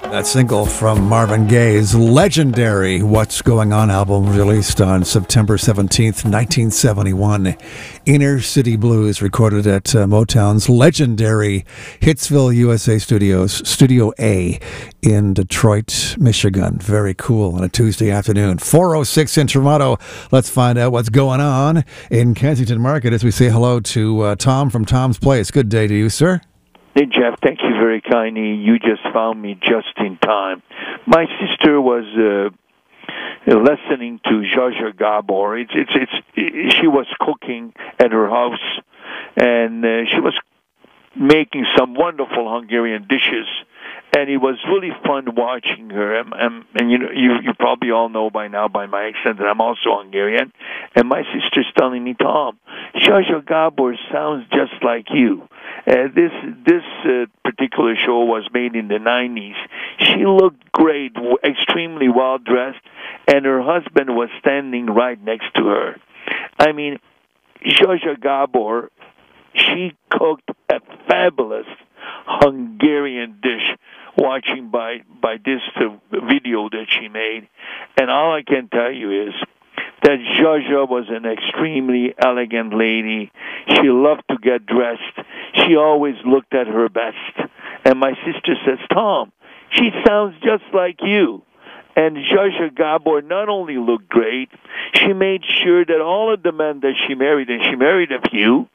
That single from Marvin Gaye's legendary What's Going On album, released on September 17th, 1971. Inner City Blues, recorded at Motown's legendary Hitsville, USA Studios, Studio A in Detroit, Michigan. Very cool on a Tuesday afternoon. 4:06 in Toronto. Let's find out what's going on in Kensington Market as we say hello to Tom from Tom's Place. Good day to you, sir. Hey, Jeff, thank you very kindly. You just found me just in time. My sister was listening to Zsa Gabor. She was cooking at her house, and she was making some wonderful Hungarian dishes. And it was really fun watching her. And you probably all know by now by my accent that I'm also Hungarian. And my sister's telling me, Tom, Zsa Gabor sounds just like you. This particular show was made in the 90s. She looked great, extremely well dressed, and her husband was standing right next to her. I mean, Zsa Gabor, she cooked a fabulous Hungarian dish, watching by this video that she made. And all I can tell you is that Zsa was an extremely elegant lady. She loved to get dressed. She always looked at her best. And my sister says, Tom, she sounds just like you. And Zsa Gabor not only looked great, she made sure that all of the men that she married, and she married a few,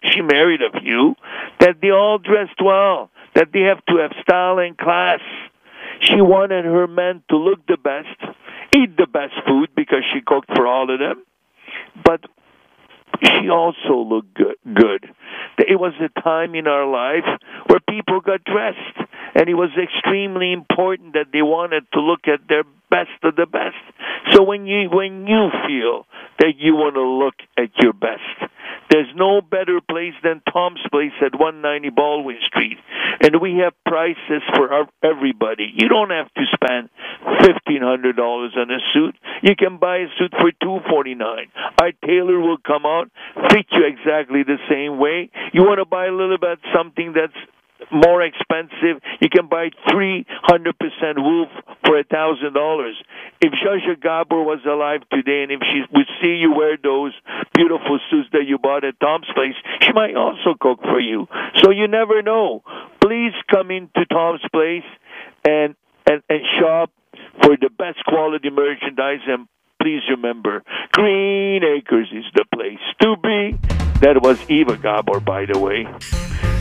that they all dressed well, that they have to have style and class. She wanted her men to look the best, eat the best food because she cooked for all of them, but she also looked good. It was a time in our life where people got dressed, and it was extremely important that they wanted to look at their best of the best. So when you feel that you want to look at your best, there's no better place than Tom's Place at 190 Baldwin Street. And we have prices for everybody. You don't have to spend $1,500 on a suit. You can buy a suit for $249. Our tailor will come out, fit you exactly the same way. You want to buy a little bit something that's more expensive, you can buy 300% wool for $1,000. If Zsa Gabor was alive today, and if she would see you wear those beautiful suits that you bought at Tom's Place, she might also cook for you. So you never know. Please come into Tom's Place and shop for the best quality merchandise. And please remember, Green Acres is the place to be. That was Eva Gabor, by the way.